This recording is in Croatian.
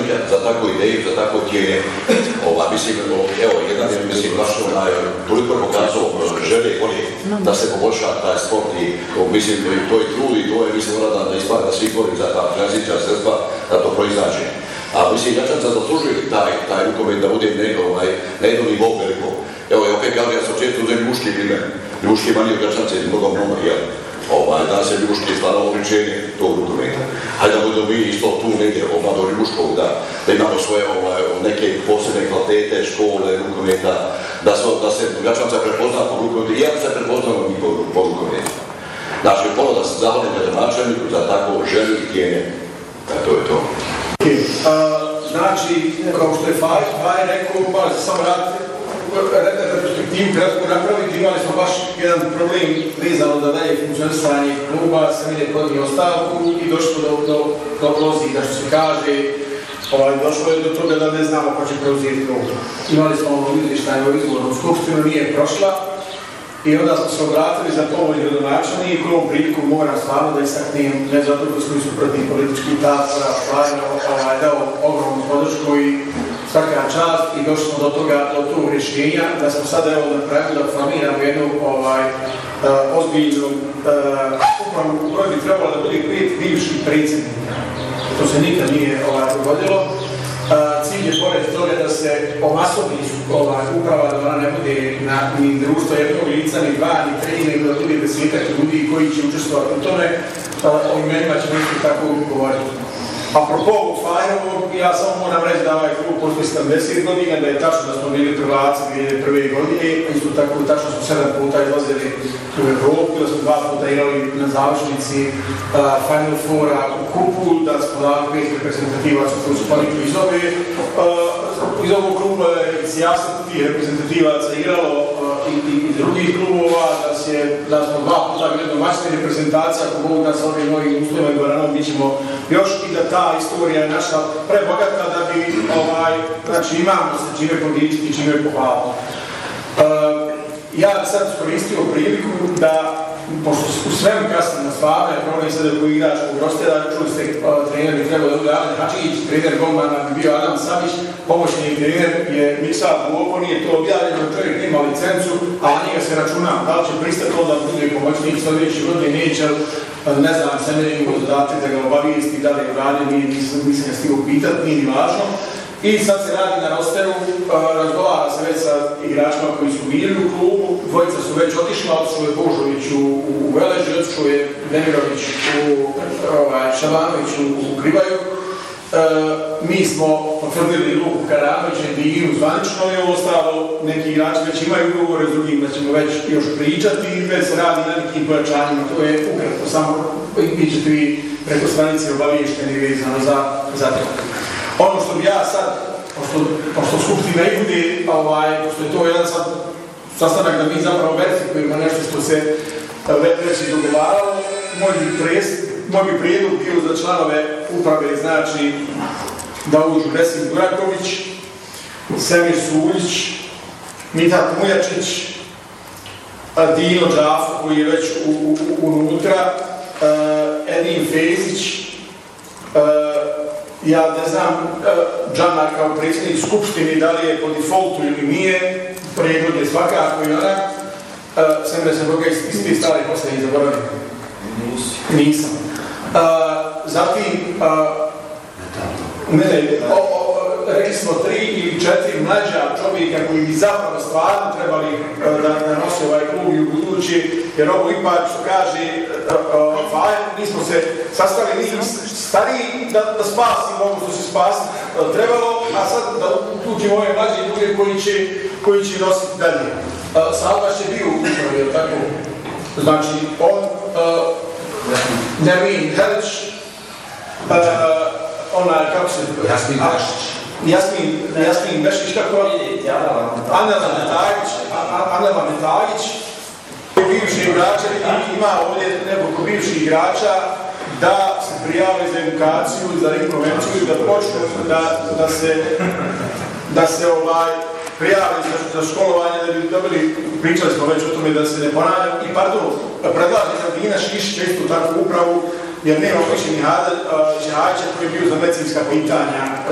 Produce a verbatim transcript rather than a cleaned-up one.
građančanke za takvu ideju, za takvo tijene. Ova, mislim, evo, jedan je, mislim, baš onaj, toliko pokazao želje i volje da se poboljša taj sport i, mislim, to je trud i to je, mislim, mora da ispada svi bori za ta financijska sredstva da to proizađe. A mislim, Gračanca zaslužuje taj, taj rukomet da bude nego, ovaj, na jednom nivou veliko. Evo, ja opet kažem, ja sam često uzem Ljubuški primjer. Ljubuški je manji od Gračance, mnogo mnogo, jel? Ovaj, da se Ljubuški stvarno oličenje tog rukometa. Hajde da budemo mi isto tu negdje, ovaj, do Ljubuškog, da, da imamo svoje ovaj, neke posebne kvalitete, škole, rukometa, da se, da se Gračanca prepozna po rukometu, i ja se prepoznamo mi po, po rukometu. Znači, polo da se zahvalim gradonačelniku za takvo želju i tijene. Da, to je to. Okay. Uh, znači, kao što je Faj, Faj rekao, malo se samo raditi, retrospektivu kratko napraviti, imali smo baš jedan problem vezano da dalje funkcionisanje kluba, sam ide podnije ostavku i došlo do, do, do prozida, što se kaže, ovaj, došlo je do toga da ne znamo ko će preuzeti klub. Imali smo ono izvještajno izbornu skupštinu, nije prošla, i onda smo se obratili za pomoć gradonačelniku, ovom priliku moram stvarno da istaknem, ne zato da smo su protiv političkih tapora, Flajno ovaj, dao ogromnu podršku i svaka čast i došli smo do toga, do tog rješenja, da smo sada evo da pravimo da formiramo jednu ovaj, uh, ozbiljnu uh, upravu u kojoj bi trebalo da bude pet bivših predsjednika. To se nikad nije ovaj, dogodilo. Uh, cilj je pored toga da se omasobi ovaj, uprava, da ona ne bude na, ni društvo jednog lica, ni dva, ni tri, nego da bude desetak ljudi koji će učestvovati u tome. Uh, o imenima ćemo isto tako govoriti. Apropo ovog Fajnovog, ja samo moram reći da ovaj klub postoji sedamdeset godina, da je tačno da smo bili prvaci dvije hiljade prve godine, isto tako tačno smo sedam puta izlazili u Evropu, da smo dva puta igrali na završnici uh, Final Fora u kupu, da smo dali pet reprezentativaca koji su panikli iz ove. Uh, iz ovog kluba je sjasno tih reprezentativaca igralo uh, i, i, i drugih klubova, da, se, da smo dva puta bili domaćine reprezentacija, ako mogu da sa ovim novim uslovima i dvoranom mi ćemo još i da ta istorija je naša prebogata da bi, ovaj, znači imamo se čime podičiti i čime pohvaliti. Uh, ja sad iskoristio priliku da, pošto u svemu kasnim na stvarno, je problem sada koji igrač u Rosteda, čuli ste uh, trener bi trebao da bude Alan Hačić, trener Gombana bi bio Adam Savić, pomoćni trener je Miksal Buoko, nije to objavljeno, čovjek nema licencu, a njega se računa da li će pristati to da bude pomoćnik sljedeći godine, neće, ne znam, se ne imamo zadatak da ga obavijesti, da li je uradio, nije, nisam, nisam ga stigao pitati, nije ni važno. I sad se radi na rosteru, uh, razgovara se već sa igračima koji su bili u klubu, dvojica su već otišla, otišao je Božović u, u, u Veleži, otišao je Demirović u ovaj, Šabanović u, u Krivaju. Uh, mi smo potvrdili Luku Karanovića i Diginu zvanično i ovo ostalo, neki igrači već imaju ugovore, s drugim da ćemo već još pričati, već se radi na nekim pojačanjima, to je ukratko samo, vi ćete vi preko stranice obavješteni vezano za, za to. Ono što bi ja sad, pošto, pošto skupština i bude, ovaj, pošto je to jedan sad sastanak da mi zapravo verifikujemo nešto što se već i dogovaralo, moj bi, pres, moj bi prijedlog bio za članove uprave, znači da uđu Resim Duraković, Semir Suljić, Mitat Mujačić, Dino Džafo koji je već u, u, unutra, uh, Edin Fezić, uh, ja ne znam, Džana kao predsjednik skupštine, da li je po defaultu ili nije, predvod je svakako i ona. Sam da sam toga iz tih starih posljednjih zaboravio. Nisam. Uh, zatim, uh, ne, o, o, rekli smo tri ili četiri mlađa čovjeka koji bi zapravo stvarno trebali uh, da, da nosi ovaj klub i u budući, jer ovo ipak što kaže uh, uh, Fajer, mi smo se sastali mi stariji da, da spasimo ovo što se spasiti uh, trebalo, a sad da uključimo ove mlađe ljude koji će, koji će nositi dalje. Uh, Salvaš je bio u upravi, je tako? Znači, on, uh, Nermin Helić, uh, onaj, kako se... Jasmin Bešić. Jasmin, Jasmin Bešić, kako? Anela Metagić, Anela Metagić, bivši igrača, ima ovdje nekoliko bivših igrača da se prijave za edukaciju, za rekonvenciju i da počnu da, da se, da se ovaj, prijave za, za školovanje, da bi dobili, pričali smo već o tome da se ne ponavljam. I pardon, predlažem za Dina Šišića isto takvu upravu, jer nema više ni Hada Čehaća koji je bio za medicinska pitanja